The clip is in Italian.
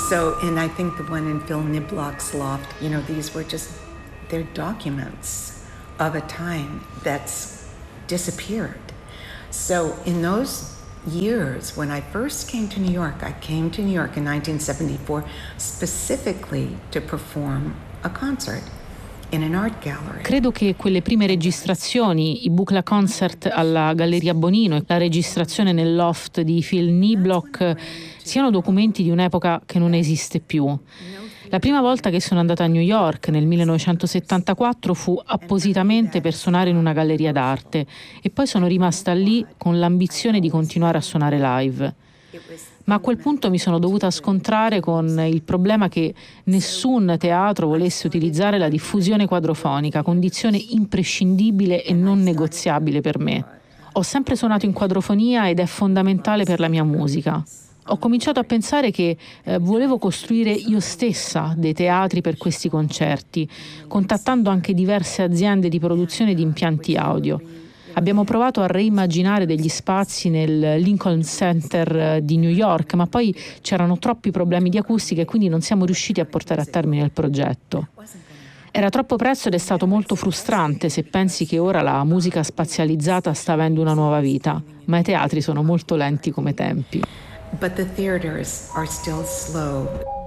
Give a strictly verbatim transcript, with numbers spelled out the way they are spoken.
So, and I think the one in Phil Niblock's loft, you know, these were just, they're documents of a time that's disappeared. So in those years, when I first came to New York, I came to New York in nineteen seventy-four specifically to perform a concert in an art gallery. Credo che quelle prime registrazioni, i Buchla Concert alla Galleria Bonino e la registrazione nel loft di Phil Niblock, siano documenti di un'epoca che non esiste più. La prima volta che sono andata a New York nel millenovecentosettantaquattro fu appositamente per suonare in una galleria d'arte e poi sono rimasta lì con l'ambizione di continuare a suonare live. Ma a quel punto mi sono dovuta scontrare con il problema che nessun teatro volesse utilizzare la diffusione quadrofonica, condizione imprescindibile e non negoziabile per me. Ho sempre suonato in quadrofonia ed è fondamentale per la mia musica. Ho cominciato a pensare che eh, volevo costruire io stessa dei teatri per questi concerti, contattando anche diverse aziende di produzione di impianti audio. Abbiamo provato a reimmaginare degli spazi nel Lincoln Center di New York, ma poi c'erano troppi problemi di acustica e quindi non siamo riusciti a portare a termine il progetto. Era troppo presto ed è stato molto frustrante se pensi che ora la musica spazializzata sta avendo una nuova vita, ma i teatri sono molto lenti come tempi. But the theaters are still slow.